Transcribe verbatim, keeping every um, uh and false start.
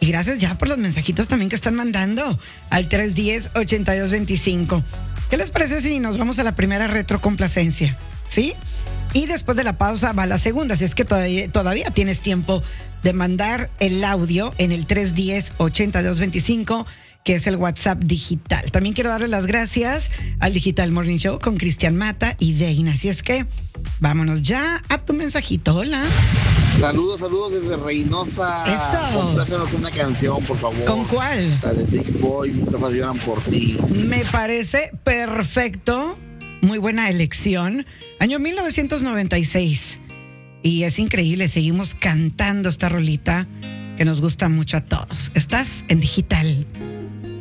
Y gracias ya por los mensajitos también que están mandando al tres uno cero, ocho dos dos cinco. ¿Qué les parece si nos vamos a la primera retrocomplacencia? ¿Sí? Y después de la pausa va la segunda, si es que todavía, todavía tienes tiempo de mandar el audio en el tres uno cero, ocho dos dos cinco, que es el WhatsApp digital. También quiero darle las gracias al Digital Morning Show con Cristian Mata y Deina. Así es que vámonos ya a tu mensajito. Hola. Saludos, saludos desde Reynosa. Eso. Complácenos una canción, por favor. ¿Con cuál? La de Big Boy, todas lloran por ti. Me parece perfecto. Muy buena elección. Año mil novecientos noventa y seis. Y es increíble, seguimos cantando esta rolita que nos gusta mucho a todos. Estás en Digital.